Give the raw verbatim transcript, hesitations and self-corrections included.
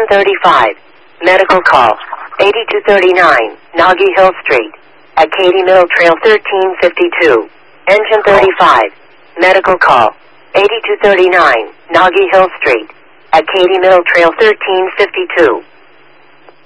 thirty-five. Medical call. eighty-two thirty-nine, Noggy Hill Street. At Katy Mill Trail thirteen fifty-two. Engine thirty-five. Medical call. eighty-two thirty-nine, Noggy Hill Street. At Katy Mill Trail thirteen fifty-two.